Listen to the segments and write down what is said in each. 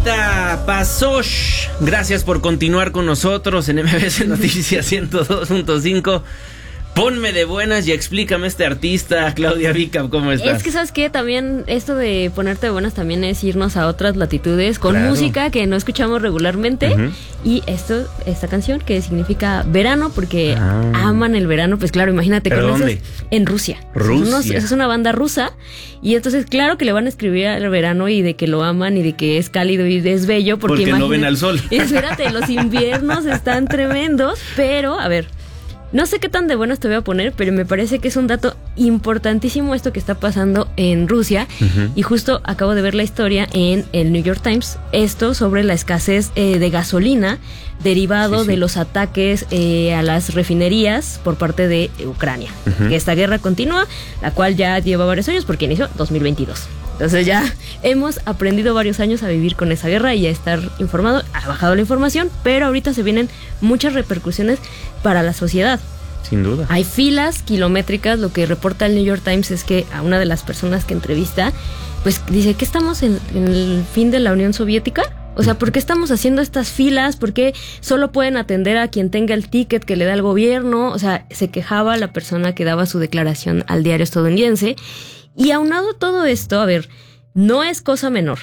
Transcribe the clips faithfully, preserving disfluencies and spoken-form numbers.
Clarita Pasosh, gracias por continuar con nosotros en M B S Noticias ciento dos punto cinco. Ponme de buenas y explícame este artista, Claudia Vica, ¿cómo estás? Es que, ¿sabes qué? También esto de ponerte de buenas también es irnos a otras latitudes con Claro. música que no escuchamos regularmente. Uh-huh. Y esto, esta canción que significa verano, porque ah. aman el verano, pues claro, imagínate. ¿Pero con dónde? Esas, en Rusia. Rusia. Esa es una banda rusa. Y entonces, claro que le van a escribir al verano y de que lo aman y de que es cálido y es bello. Porque, porque no ven al sol. Espérate, los inviernos están tremendos, pero, a ver... No sé qué tan de buenas te voy a poner, pero me parece que es un dato importantísimo esto que está pasando en Rusia. Uh-huh. Y justo acabo de ver la historia en el New York Times. Esto sobre la escasez eh, de gasolina derivado sí, sí. de los ataques eh, a las refinerías por parte de Ucrania. Uh-huh. Que esta guerra continúa, la cual ya lleva varios años porque inició dos mil veintidós. Entonces ya hemos aprendido varios años a vivir con esa guerra y a estar informado. Ha bajado la información, pero ahorita se vienen muchas repercusiones para la sociedad. Sin duda. Hay filas kilométricas. Lo que reporta el New York Times es que a una de las personas que entrevista, pues dice que estamos en, en el fin de la Unión Soviética. O sea, ¿por qué estamos haciendo estas filas? ¿Por qué solo pueden atender a quien tenga el ticket que le da el gobierno? O sea, se quejaba la persona que daba su declaración al diario estadounidense. Y aunado todo esto, a ver, no es cosa menor.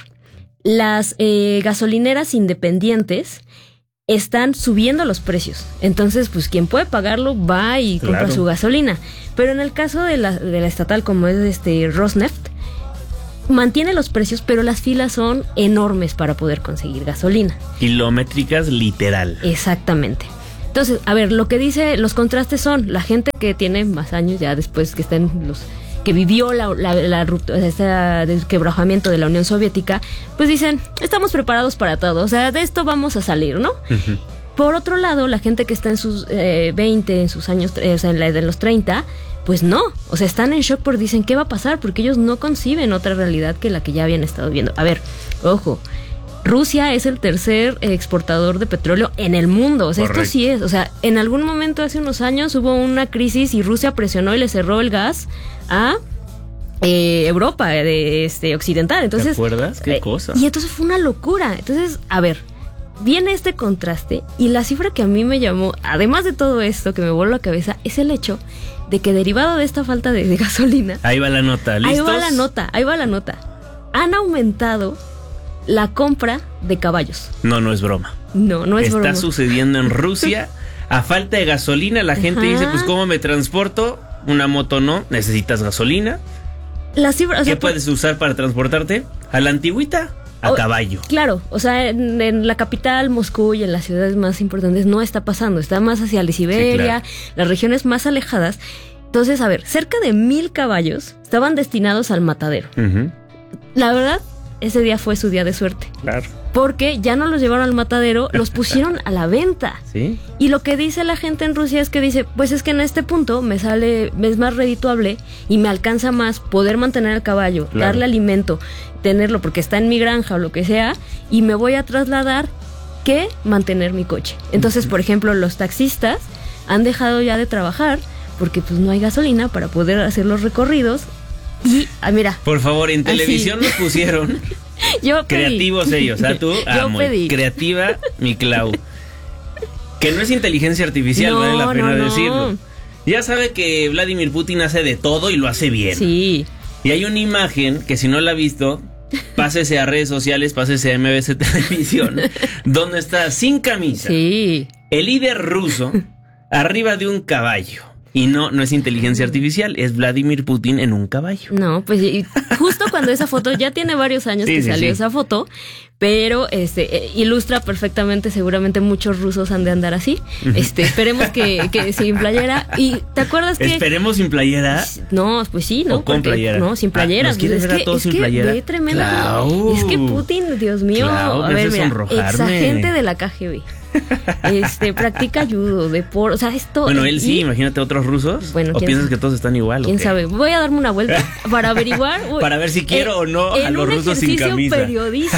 Las eh, gasolineras independientes están subiendo los precios. Entonces, pues quien puede pagarlo va y claro. compra su gasolina. Pero en el caso de la, de la estatal, como es este Rosneft, mantiene los precios, pero las filas son enormes para poder conseguir gasolina. Kilométricas literal. Exactamente. Entonces, a ver, lo que dice, los contrastes son la gente que tiene más años ya después que estén los... que vivió la, la, la, la este desquebrajamiento de la Unión Soviética, pues dicen, estamos preparados para todo, o sea, de esto vamos a salir, ¿no? Uh-huh. Por otro lado, la gente que está en sus eh, veinte, en sus años, eh, o sea, en la de los treinta, pues no, o sea, están en shock porque dicen, ¿qué va a pasar? Porque ellos no conciben otra realidad que la que ya habían estado viendo. A ver, ojo, Rusia es el tercer exportador de petróleo en el mundo, o sea, Correcto. Esto sí es, o sea, en algún momento hace unos años hubo una crisis y Rusia presionó y le cerró el gas a eh, Europa de este occidental. Entonces, ¿te acuerdas? Qué eh, cosa. Y entonces fue una locura. Entonces, a ver, viene este contraste y la cifra que a mí me llamó, además de todo esto que me voló la cabeza, es el hecho de que derivado de esta falta de, de gasolina. Ahí va la nota, ¿listos? Ahí va la nota, ahí va la nota. Han aumentado la compra de caballos. No, no es broma. No, no es Está broma. Está sucediendo en Rusia. A falta de gasolina, la gente Ajá. dice, pues, ¿cómo me transporto? Una moto no, necesitas gasolina. La cifra, o sea, ¿qué puedes por... usar para transportarte? ¿A la antigüita? A o, caballo. Claro, o sea, en, en la capital, Moscú, y en las ciudades más importantes no está pasando. Está más hacia la Siberia, sí, claro. las regiones más alejadas. Entonces, a ver, cerca de mil caballos estaban destinados al matadero. Uh-huh. La verdad, ese día fue su día de suerte. Claro. Porque ya no los llevaron al matadero, los pusieron a la venta. ¿Sí? Y lo que dice la gente en Rusia es que dice, pues es que en este punto me sale, me es más redituable y me alcanza más poder mantener al caballo, claro. darle alimento, tenerlo porque está en mi granja o lo que sea, y me voy a trasladar que mantener mi coche. Entonces, por ejemplo, los taxistas han dejado ya de trabajar porque pues no hay gasolina para poder hacer los recorridos. Y, ah, mira. Por favor, en televisión así. Nos pusieron Yo pedí. Creativos ellos, ¿ah? Tú, Yo amo. pedí. Creativa, mi Clau. Que no es inteligencia artificial, no, vale la pena no, no. decirlo. Ya sabe que Vladimir Putin hace de todo y lo hace bien. Sí. Y hay una imagen que si no la ha visto, pásese a redes sociales, pásese a M B S Televisión, donde está sin camisa. Sí. El líder ruso arriba de un caballo. Y no, no es inteligencia artificial, es Vladimir Putin en un caballo. No, pues justo cuando esa foto, ya tiene varios años sí, que sí, salió sí. esa foto, pero este eh, ilustra perfectamente, seguramente muchos rusos han de andar así. Este, esperemos que, que sin playera. Y ¿te acuerdas que? ¿Esperemos sin playera? No, pues sí, ¿no? ¿O con porque, playera? No, sin playera. Ah, ¿nos quieres pues ver es a todos que, sin es playera? Que ve tremendo. Clau. Es que Putin, Dios mío. Clau, a ver, mira, sonrojarme. exagente de la K G B. Este, practica judo, deporte, o sea, esto... Bueno, él sí, y... imagínate otros rusos. Bueno, ¿o piensas sabe? Que todos están igual? ¿Quién sabe? Voy a darme una vuelta para averiguar. Uy, para ver si quiero eh, o no a los rusos sin camisa. En un ejercicio periodístico,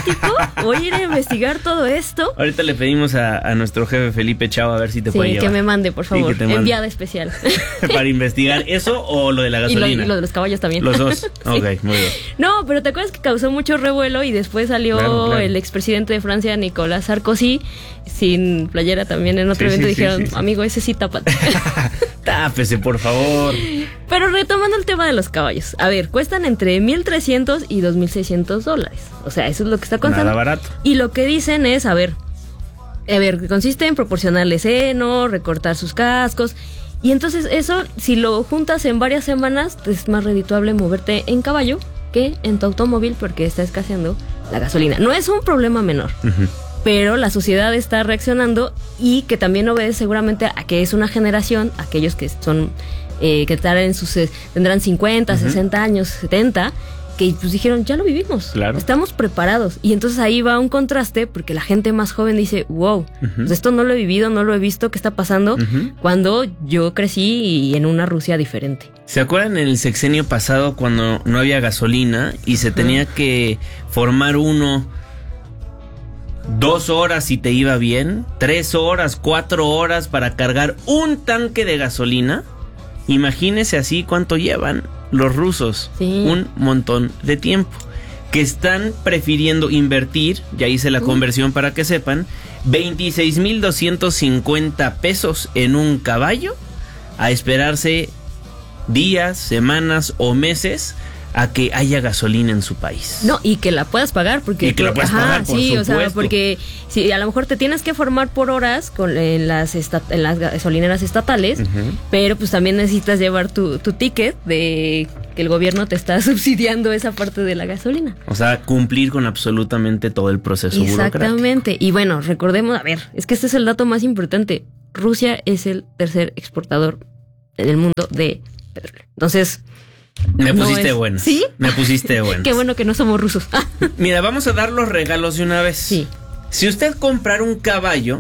voy a ir a investigar todo esto. Ahorita le pedimos a, a nuestro jefe Felipe Chao a ver si te sí, puede llevar. Sí, que me mande, por favor, sí, enviada especial. Para investigar eso o lo de la gasolina. Y lo, y lo de los caballos también. Los dos, sí. Ok, muy bien. No, pero ¿te acuerdas que causó mucho revuelo y después salió claro, claro. el expresidente de Francia, Nicolás Sarkozy, sin playera también en otro sí, evento, sí, dijeron, sí, sí. amigo, ese sí tápate. Tápese, por favor. Pero retomando el tema de los caballos, a ver, cuestan entre mil trescientos y dos mil seiscientos dólares. O sea, eso es lo que está costando. Nada barato. Y lo que dicen es, a ver, a ver, consiste en proporcionarle seno, recortar sus cascos. Y entonces eso, si lo juntas en varias semanas, es más redituable moverte en caballo que en tu automóvil porque está escaseando la gasolina. No es un problema menor. Uh-huh. Pero la sociedad está reaccionando y que también obedece seguramente a que es una generación, aquellos que son eh, que estarán en sus, tendrán cincuenta, uh-huh. sesenta años, setenta, que pues dijeron, ya lo vivimos, claro. estamos preparados. Y entonces ahí va un contraste porque la gente más joven dice, wow, uh-huh. pues esto no lo he vivido, no lo he visto, ¿qué está pasando? Uh-huh. Cuando yo crecí y en una Rusia diferente. ¿Se acuerdan en el sexenio pasado cuando no había gasolina y se uh-huh. tenía que formar uno... Dos horas si te iba bien, tres horas, cuatro horas para cargar un tanque de gasolina? Imagínese así cuánto llevan los rusos, sí. un montón de tiempo, que están prefiriendo invertir, ya hice la uh. conversión para que sepan, veintiséis mil doscientos cincuenta pesos en un caballo, a esperarse días, semanas o meses a que haya gasolina en su país. No, y que la puedas pagar porque... Y que la puedas ajá, pagar, por sí, supuesto. O sea, porque si a lo mejor te tienes que formar por horas con, en, las esta, en las gasolineras estatales, uh-huh. pero pues también necesitas llevar tu, tu ticket de que el gobierno te está subsidiando esa parte de la gasolina. O sea, cumplir con absolutamente todo el proceso burocrático. Exactamente. Y bueno, recordemos, a ver, es que este es el dato más importante. Rusia es el tercer exportador en el mundo de petróleo. Entonces... Me pusiste no es... bueno. ¿Sí? Me pusiste bueno. Qué bueno que no somos rusos. Mira, vamos a dar los regalos de una vez. Sí. Si usted comprara un caballo,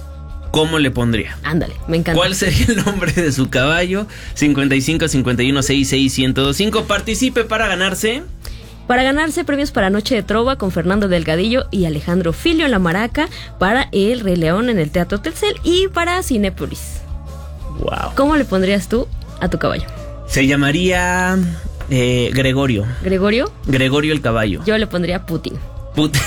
¿cómo le pondría? Ándale, me encanta. ¿Cuál sería el nombre de su caballo? cincuenta y cinco, cincuenta y uno, sesenta y seis, ciento veinticinco. Participe para ganarse. Para ganarse premios para Noche de Trova con Fernando Delgadillo y Alejandro Filio en la Maraca, para El Rey León en el Teatro Telcel y para Cinépolis. Wow. ¿Cómo le pondrías tú a tu caballo? Se llamaría eh, Gregorio. ¿Gregorio? Gregorio el caballo. Yo le pondría Putin. Putin.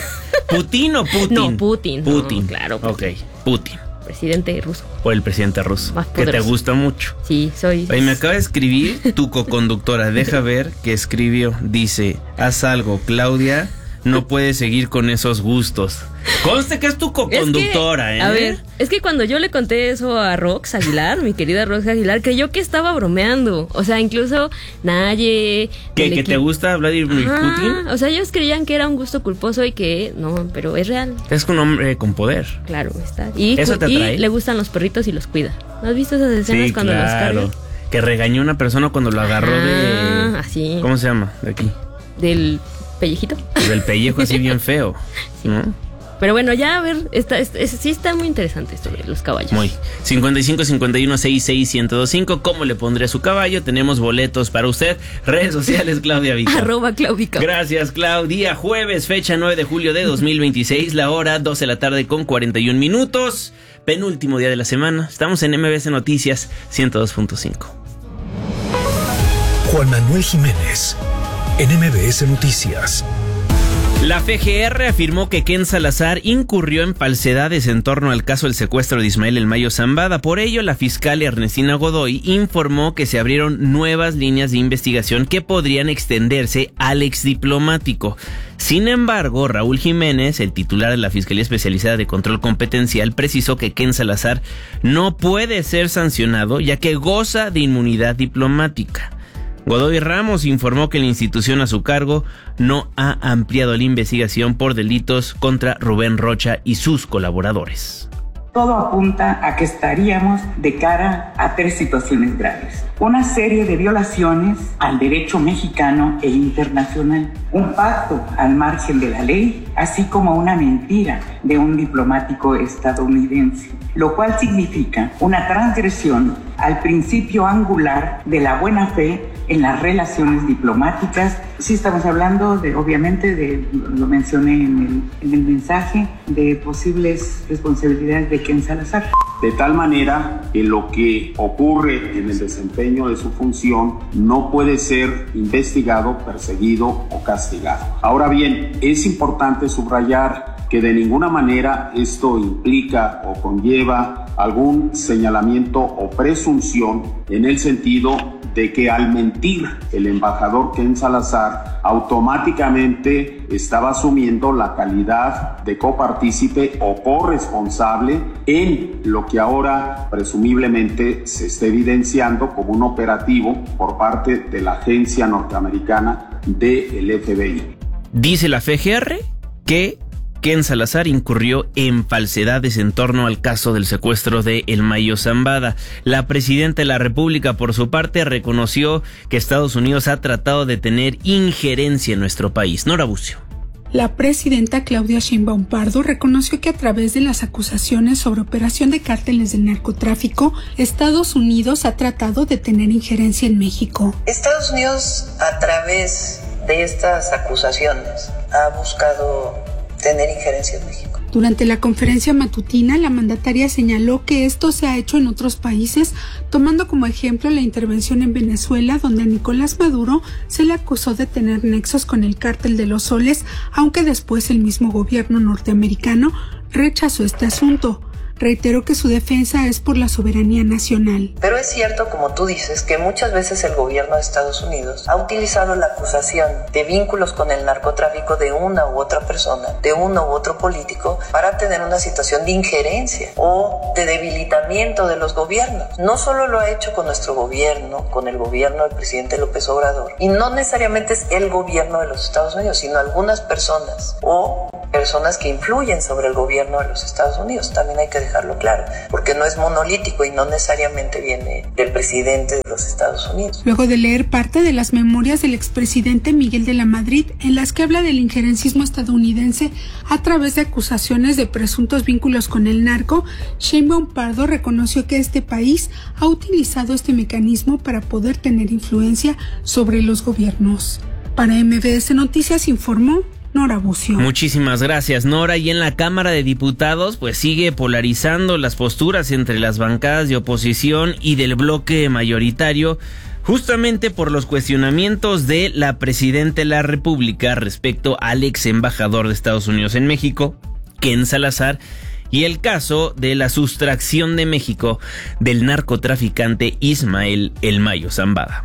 ¿Putin o Putin? No, Putin. Putin. No, claro. Putin. Ok, Putin. Presidente ruso. O el presidente ruso. Más poderoso. Que te gusta mucho. Sí, soy... Oye, me acaba de escribir tu coconductora. Deja ver qué escribió. Dice, haz algo, Claudia. No puedes seguir con esos gustos. Conste que es tu coconductora, es que, ¿eh? A ver, es que cuando yo le conté eso a Rox Aguilar, mi querida Rox Aguilar, creyó que estaba bromeando. O sea, incluso Naye... ¿Que, que te gusta Vladimir Ajá, Putin? O sea, ellos creían que era un gusto culposo y que... No, pero es real. Es un hombre con poder. Claro, está. Y, ¿Eso te atrae? Y le gustan los perritos y los cuida. ¿No has visto esas escenas sí, cuando claro. los carga? Que regañó a una persona cuando lo agarró ah, de... así. ¿Cómo se llama? De aquí. Del... ¿Pellejito? Del pellejo así bien feo, sí. ¿no? Pero bueno, ya a ver, está, es, es, sí está muy interesante esto de los caballos. Muy. cincuenta y cinco, cincuenta y uno, sesenta y seis, ciento veinticinco. ¿Cómo le pondré a su caballo? Tenemos boletos para usted. Redes sociales, Claudia Vica. Arroba Claudica. Gracias, Claudia. Jueves, fecha nueve de julio de dos mil veintiséis. La hora doce de la tarde con cuarenta y un minutos. Penúltimo día de la semana. Estamos en M B C Noticias ciento dos punto cinco. Juan Manuel Jiménez en M B S Noticias. La F G R afirmó que Ken Salazar incurrió en falsedades en torno al caso del secuestro de Ismael El Mayo Zambada. Por ello, la fiscal Ernestina Godoy informó que se abrieron nuevas líneas de investigación que podrían extenderse al exdiplomático. Sin embargo, Raúl Jiménez, el titular de la Fiscalía Especializada de Control Competencial, precisó que Ken Salazar no puede ser sancionado ya que goza de inmunidad diplomática. Godoy Ramos informó que la institución a su cargo no ha ampliado la investigación por delitos contra Rubén Rocha y sus colaboradores. Todo apunta a que estaríamos de cara a tres situaciones graves. Una serie de violaciones al derecho mexicano e internacional, un pacto al margen de la ley, así como una mentira de un diplomático estadounidense, lo cual significa una transgresión al principio angular de la buena fe en las relaciones diplomáticas. Sí estamos hablando de, obviamente, de, lo mencioné en el, en el mensaje, de posibles responsabilidades de Ken Salazar. De tal manera que lo que ocurre en el desempeño de su función no puede ser investigado, perseguido o castigado. Ahora bien, es importante subrayar que de ninguna manera esto implica o conlleva algún señalamiento o presunción en el sentido de que al mentir el embajador Ken Salazar automáticamente estaba asumiendo la calidad de copartícipe o corresponsable en lo que ahora presumiblemente se está evidenciando como un operativo por parte de la agencia norteamericana del F B I. Dice la F G R que Ken Salazar incurrió en falsedades en torno al caso del secuestro de El Mayo Zambada. La presidenta de la República, por su parte, reconoció que Estados Unidos ha tratado de tener injerencia en nuestro país. Nora Bucio. La presidenta Claudia Sheinbaum Pardo reconoció que a través de las acusaciones sobre operación de cárteles del narcotráfico, Estados Unidos ha tratado de tener injerencia en México. Estados Unidos, a través de estas acusaciones, ha buscado tener injerencia en México. Durante la conferencia matutina, la mandataria señaló que esto se ha hecho en otros países, tomando como ejemplo la intervención en Venezuela, donde a Nicolás Maduro se le acusó de tener nexos con el cártel de los soles, aunque después el mismo gobierno norteamericano rechazó este asunto. Reiteró que su defensa es por la soberanía nacional. Pero es cierto, como tú dices, que muchas veces el gobierno de Estados Unidos ha utilizado la acusación de vínculos con el narcotráfico de una u otra persona, de uno u otro político, para tener una situación de injerencia o de debilitamiento de los gobiernos. No solo lo ha hecho con nuestro gobierno, con el gobierno del presidente López Obrador, y no necesariamente es el gobierno de los Estados Unidos, sino algunas personas o personas que influyen sobre el gobierno de los Estados Unidos. También hay que dejarlo claro, porque no es monolítico y no necesariamente viene del presidente de los Estados Unidos. Luego de leer parte de las memorias del expresidente Miguel de la Madrid, en las que habla del injerencismo estadounidense a través de acusaciones de presuntos vínculos con el narco, Sheinbaum Pardo reconoció que este país ha utilizado este mecanismo para poder tener influencia sobre los gobiernos. Para M B S Noticias informó Nora Bucio. Muchísimas gracias, Nora. Y en la Cámara de Diputados, pues sigue polarizando las posturas entre las bancadas de oposición y del bloque mayoritario, justamente por los cuestionamientos de la presidenta de la República respecto al ex embajador de Estados Unidos en México, Ken Salazar, y el caso de la sustracción de México del narcotraficante Ismael El Mayo Zambada.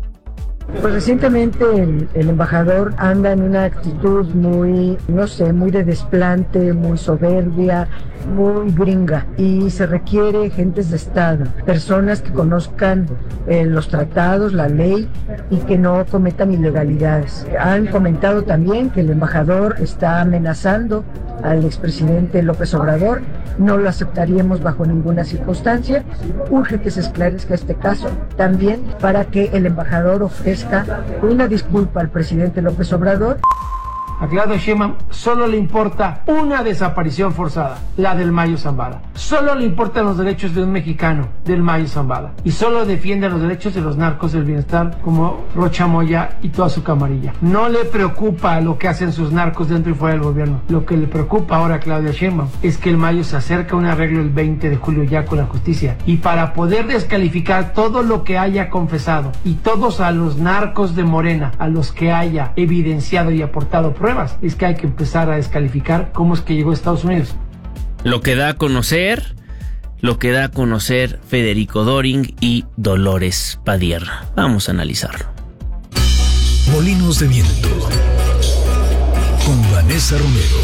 Pues recientemente el, el embajador anda en una actitud muy, no sé, muy de desplante, muy soberbia, muy gringa, y se requiere gentes de Estado, personas que conozcan eh, los tratados, la ley y que no cometan ilegalidades. Han comentado también que el embajador está amenazando al expresidente López Obrador. No lo aceptaríamos bajo ninguna circunstancia. Urge que se esclarezca este caso también para que el embajador ofrezca una disculpa al presidente López Obrador. A Claudia Sheinbaum solo le importa una desaparición forzada, la del Mayo Zambada. Solo le importan los derechos de un mexicano, del Mayo Zambada. Y solo defiende los derechos de los narcos del bienestar como Rocha Moya y toda su camarilla. No le preocupa lo que hacen sus narcos dentro y fuera del gobierno. Lo que le preocupa ahora a Claudia Sheinbaum es que el Mayo se acerca a un arreglo el veinte de julio ya con la justicia. Y para poder descalificar todo lo que haya confesado y todos a los narcos de Morena, a los que haya evidenciado y aportado pruebas, es que hay que empezar a descalificar cómo es que llegó a Estados Unidos. Lo que da a conocer, lo que da a conocer Federico Doring y Dolores Padierna. Vamos a analizarlo. Molinos de Viento con Vanessa Romero.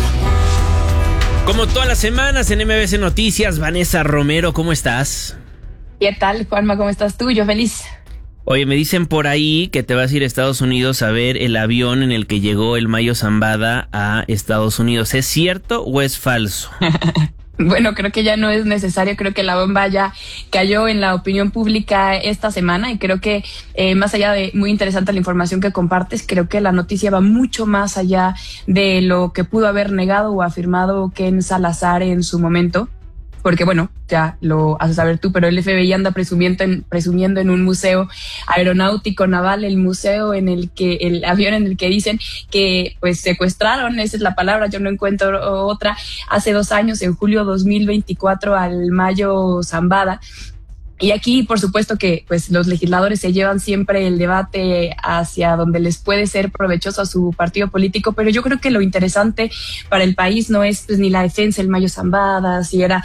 Como todas las semanas en M B S Noticias, Vanessa Romero, ¿cómo estás? ¿Qué tal, Juanma? ¿Cómo estás tú? Yo feliz. Oye, me dicen por ahí que te vas a ir a Estados Unidos a ver el avión en el que llegó el Mayo Zambada a Estados Unidos. ¿Es cierto o es falso? Bueno, creo que ya no es necesario, creo que la bomba ya cayó en la opinión pública esta semana y creo que eh, más allá de muy interesante la información que compartes, creo que la noticia va mucho más allá de lo que pudo haber negado o afirmado Ken Salazar en su momento. porque bueno, ya lo haces saber tú, pero el F B I anda presumiendo en, presumiendo en un museo aeronáutico naval, el museo en el que, el avión en el que dicen que pues secuestraron, esa es la palabra, yo no encuentro otra, hace dos años, en julio dos mil veinticuatro, al Mayo Zambada. Y aquí, por supuesto que pues los legisladores se llevan siempre el debate hacia donde les puede ser provechoso a su partido político, pero yo creo que lo interesante para el país no es pues, ni la defensa del Mayo Zambada, si era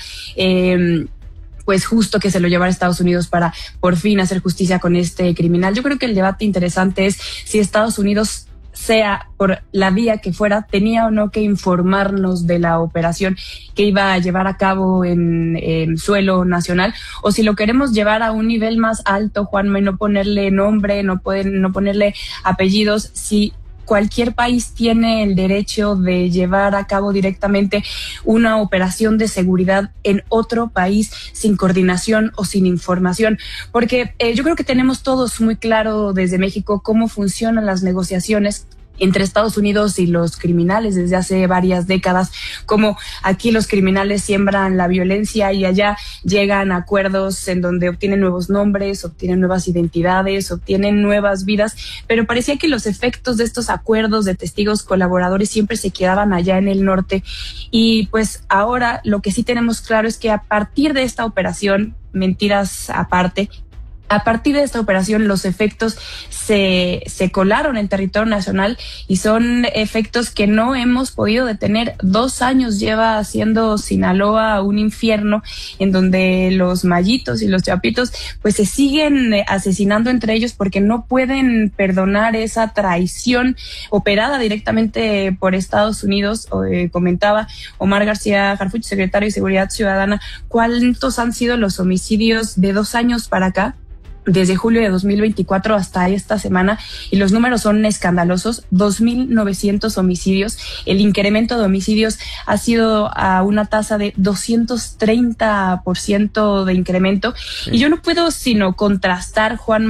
eh, pues justo que se lo llevara a Estados Unidos para por fin hacer justicia con este criminal. Yo creo que el debate interesante es si Estados Unidos, sea por la vía que fuera, tenía o no que informarnos de la operación que iba a llevar a cabo en, en suelo nacional, o si lo queremos llevar a un nivel más alto, Juanma, y no ponerle nombre, no pueden, no ponerle apellidos, si cualquier país tiene el derecho de llevar a cabo directamente una operación de seguridad en otro país sin coordinación o sin información, porque eh, yo creo que tenemos todos muy claro desde México cómo funcionan las negociaciones entre Estados Unidos y los criminales desde hace varias décadas, como aquí los criminales siembran la violencia y allá llegan a acuerdos en donde obtienen nuevos nombres, obtienen nuevas identidades, obtienen nuevas vidas, pero parecía que los efectos de estos acuerdos de testigos colaboradores siempre se quedaban allá en el norte. Y pues ahora lo que sí tenemos claro es que a partir de esta operación, mentiras aparte, a partir de esta operación los efectos se, se colaron en territorio nacional y son efectos que no hemos podido detener. Dos años lleva siendo Sinaloa un infierno en donde los mayitos y los chapitos pues se siguen asesinando entre ellos porque no pueden perdonar esa traición operada directamente por Estados Unidos. O, eh, comentaba Omar García Harfuch, secretario de Seguridad Ciudadana, ¿cuántos han sido los homicidios de dos años para acá? Desde julio de dos mil veinticuatro hasta esta semana, y los números son escandalosos, dos mil novecientos homicidios. El incremento de homicidios ha sido a una tasa de doscientos treinta por ciento de incremento. Sí. Y yo no puedo sino contrastar, Juan,